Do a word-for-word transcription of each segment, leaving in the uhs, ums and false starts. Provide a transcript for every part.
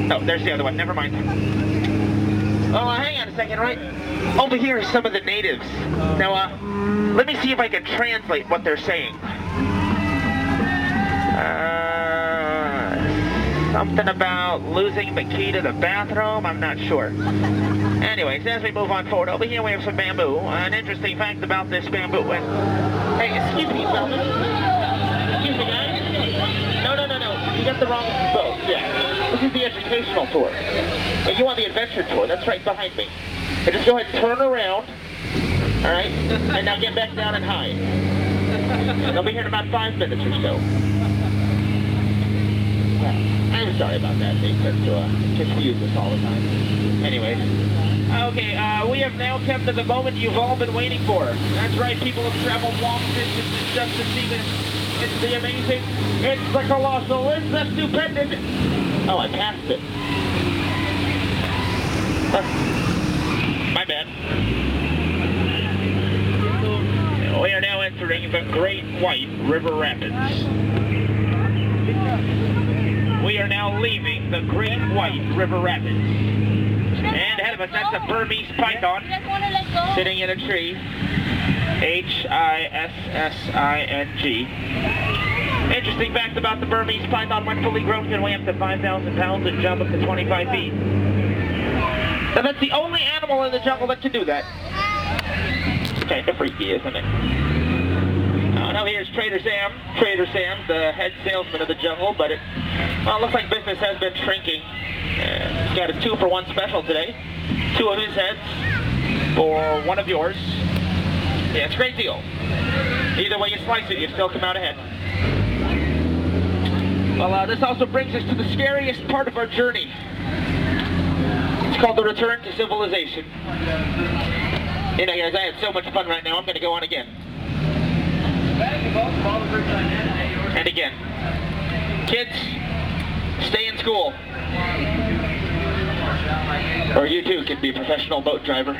Oh, there's the other one. Never mind. Oh, uh, hang on a second, right? Over here are some of the natives. Now, uh, let me see if I can translate what they're saying. Uh, something about losing the key to the bathroom? I'm not sure. Anyways, as we move on forward, over here we have some bamboo. An interesting fact about this bamboo. Hey, excuse me, fellas. Excuse me, guys. No, no, no, no. You got the wrong boat. Yeah. This is the educational tour. And you want the adventure tour. That's right behind me. And just go ahead and turn around. All right? And now get back down and hide. They'll be here in about five minutes or so. I'm sorry about that. They tend to uh, confuse us all the time. Anyways. Okay, uh, we have now come to the moment you've all been waiting for. That's right, people have traveled long distances just to see this. It's the amazing, it's the colossal, it's the stupendous. Oh, I passed it. Huh. My bad. We are now entering the Great White River Rapids. We are now leaving the Great White River Rapids. And ahead of us, that's a Burmese python sitting in a tree. H I S S I N G. Interesting fact about the Burmese python: when fully grown, can weigh up to five thousand pounds and jump up to twenty-five feet. Now that's the only animal in the jungle that can do that. Kind of freaky, isn't it? Uh, now here's Trader Sam. Trader Sam, the head salesman of the jungle, but it, well, it looks like business has been shrinking. Uh, he's got a two for one special today. Two of his heads for one of yours. Yeah, it's a great deal. Either way you slice it, you still come out ahead. Well, uh, this also brings us to the scariest part of our journey. It's called the return to civilization. You know, guys, I had so much fun right now, I'm going to go on again. And again. Kids, stay in school. Or you too can be a professional boat driver.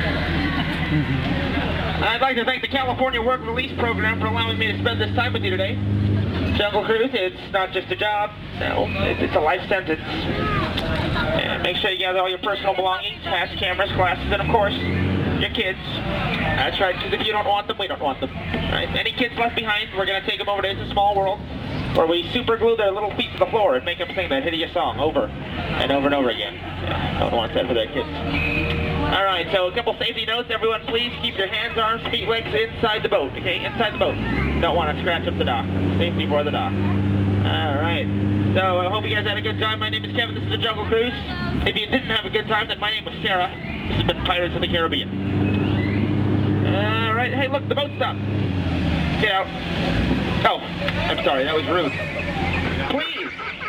I'd like to thank the California Work Release Program for allowing me to spend this time with you today. Jungle Cruise, it's not just a job, no, it's a life sentence. And make sure you gather all your personal belongings, hats, cameras, glasses, and of course, your kids. That's right, because if you don't want them, we don't want them. Right? Any kids left behind, we're going to take them over to It's a Small World, where we super glue their little feet to the floor and make them sing that hideous song over and over and over again. Yeah, no one wants that for their kids. All right, so a couple safety notes. Everyone, please keep your hands, arms, feet, legs inside the boat, okay? Inside the boat. Don't want to scratch up the dock. Safety for the dock. All right. So I hope you guys had a good time. My name is Kevin. This is the Jungle Cruise. If you didn't have a good time, then my name was Sarah. This has been Pirates of the Caribbean. All right. Hey, look, the boat stopped. Get out. Oh, I'm sorry. That was rude. Please.